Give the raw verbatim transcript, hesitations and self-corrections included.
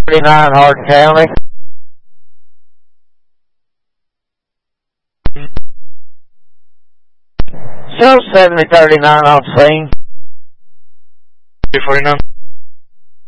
thirty-nine Hardin County. Show seventy thirty-nine on scene. two forty-nine.